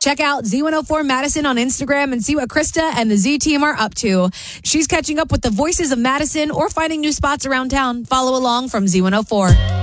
Check out Z104 Madison on Instagram and see what Krista and the Z team are up to. She's catching up with the voices of Madison or finding new spots around town. Follow along from Z104.